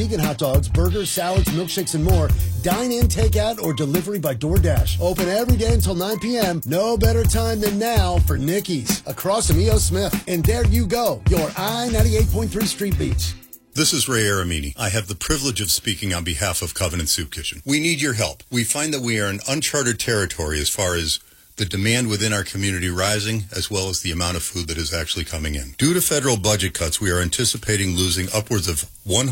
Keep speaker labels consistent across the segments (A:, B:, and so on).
A: Vegan hot dogs, burgers, salads, milkshakes, and more. Dine in, take out, or delivery by DoorDash. Open every day until 9 p.m. No better time than now for Nicky's. Across from E.O. Smith. And there you go, your I-98.3 Street Beats.
B: This is Ray Aramini. I have the privilege of speaking on behalf of Covenant Soup Kitchen. We need your help. We find that we are in uncharted territory as far as the demand within our community rising, as well as the amount of food that is actually coming in. Due to federal budget cuts, we are anticipating losing upwards of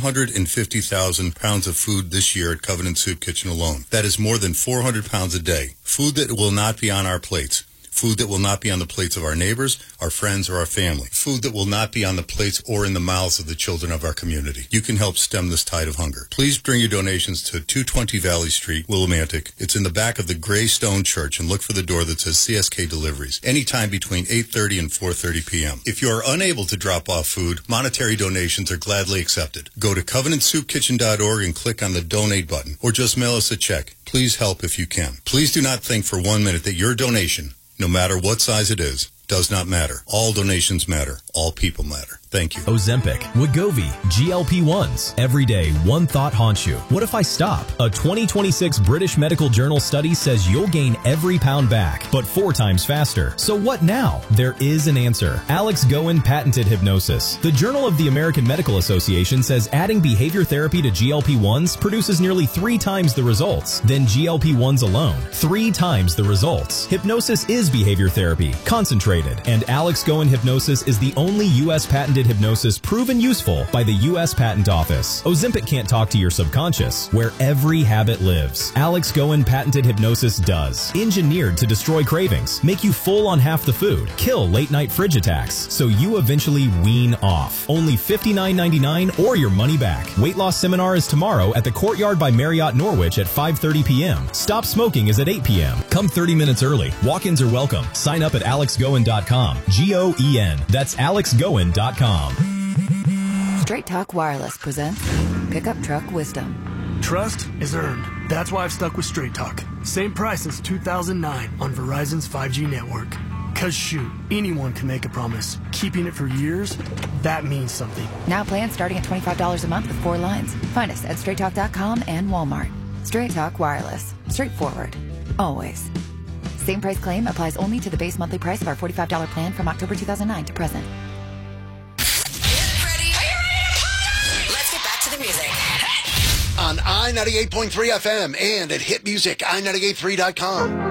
B: 150,000 pounds of food this year at Covenant Soup Kitchen alone. That is more than 400 pounds a day. Food that will not be on our plates. Food that will not be on the plates of our neighbors, our friends, or our family. Food that will not be on the plates or in the mouths of the children of our community. You can help stem this tide of hunger. Please bring your donations to 220 Valley Street, Willimantic. It's in the back of the Gray Stone Church, and look for the door that says CSK Deliveries. Anytime between 8:30 and 4:30 p.m. If you are unable to drop off food, monetary donations are gladly accepted. Go to covenantsoupkitchen.org and click on the donate button, or just mail us a check. Please help if you can. Please do not think for 1 minute that your donation, no matter what size it is, does not matter. All donations matter. All people matter. Thank you.
C: Ozempic, Wegovy, GLP-1s. Every day, one thought haunts you. What if I stop? A 2026 British Medical Journal study says you'll gain every pound back, but 4 times faster. So what now? There is an answer. Alex Goen patented hypnosis. The Journal of the American Medical Association says adding behavior therapy to GLP-1s produces nearly 3 times the results than GLP-1s alone. 3 times the results. Hypnosis is behavior therapy, concentrated, and Alex Goen hypnosis is the only U.S. patented hypnosis proven useful by the U.S. Patent Office. Ozempic can't talk to your subconscious, where every habit lives. Alex Goen patented hypnosis does. Engineered to destroy cravings, make you full on half the food, kill late-night fridge attacks, so you eventually wean off. Only $59.99 or your money back. Weight loss seminar is tomorrow at the Courtyard by Marriott Norwich at 5:30 p.m. Stop smoking is at 8 p.m. Come 30 minutes early. Walk-ins are welcome. Sign up at alexgoen.com. G-O-E-N. That's alexgoen.com.
D: Straight Talk Wireless presents Pickup Truck Wisdom.
E: Trust is earned. That's why I've stuck with Straight Talk. Same price since 2009 on Verizon's 5G network. Cause shoot, anyone can make a promise. Keeping it for years, that means something.
D: Now plans starting at $25 a month with 4 lines. Find us at straighttalk.com and Walmart. Straight Talk Wireless. Straightforward. Always. Same price claim applies only to the base monthly price of our $45 plan from October 2009 to present.
A: On I-98.3 FM and at hitmusic, I983.com.